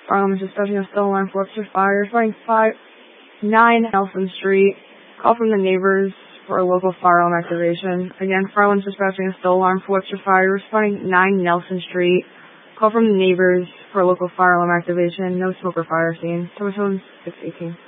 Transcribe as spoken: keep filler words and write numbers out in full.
Farland is dispatching a still alarm for Webster Fire, responding five nine Nelson Street. Call from the neighbors for a local fire alarm activation. Again, Farland is dispatching a still alarm for Webster Fire, responding nine Nelson Street. Call from the neighbors for a local fire alarm activation. No smoke or fire seen. Telephone six eighteen.